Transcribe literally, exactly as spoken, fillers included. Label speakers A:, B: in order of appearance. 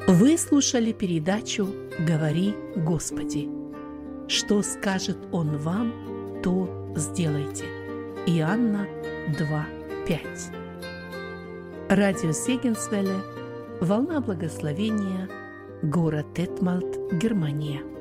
A: Вы слушали передачу «Говори, Господи». Что скажет Он вам, то сделайте. Иоанна два пять. Радио Сегенсвелле, волна благословения, город Детмальт, Германия.